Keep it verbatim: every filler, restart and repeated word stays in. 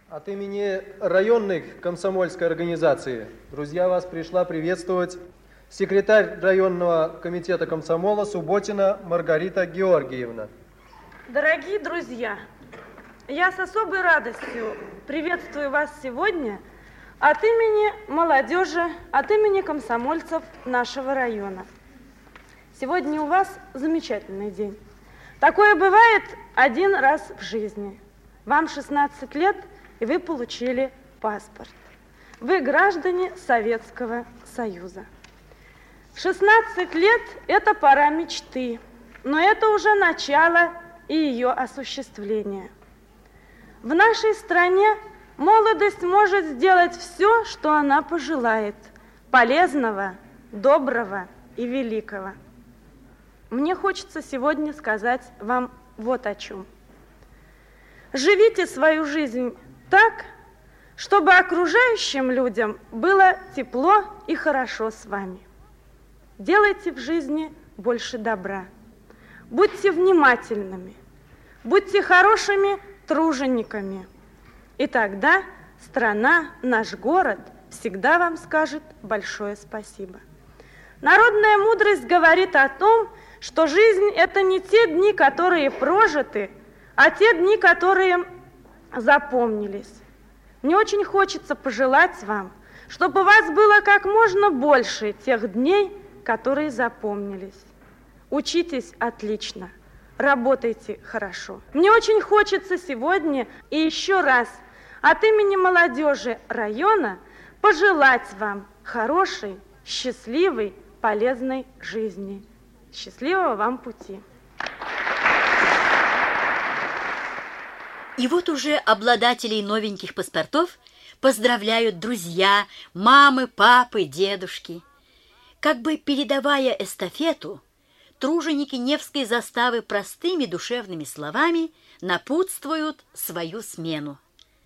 От имени районных комсомольской организации, друзья, вас пришла приветствовать секретарь районного комитета комсомола Субботина Маргарита Георгиевна. Дорогие друзья, я с особой радостью приветствую вас сегодня от имени молодежи, от имени комсомольцев нашего района. Сегодня у вас замечательный день. Такое бывает один раз в жизни. Вам шестнадцать лет, и вы получили паспорт. Вы граждане Советского Союза. шестнадцать лет – это пора мечты, но это уже начало и ее осуществления. В нашей стране молодость может сделать все, что она пожелает, полезного, доброго и великого. Мне хочется сегодня сказать вам вот о чем. Живите свою жизнь так, чтобы окружающим людям было тепло и хорошо с вами. Делайте в жизни больше добра. Будьте внимательными, будьте хорошими тружениками. И тогда страна, наш город всегда вам скажет большое спасибо. Народная мудрость говорит о том, что жизнь – это не те дни, которые прожиты, а те дни, которые запомнились. Мне очень хочется пожелать вам, чтобы у вас было как можно больше тех дней, которые запомнились. Учитесь отлично, работайте хорошо. Мне очень хочется сегодня и еще раз от имени молодежи района пожелать вам хорошей, счастливой, полезной жизни. Счастливого вам пути! И вот уже обладателей новеньких паспортов поздравляют друзья, мамы, папы, дедушки. Как бы передавая эстафету, труженики Невской заставы простыми душевными словами напутствуют свою смену.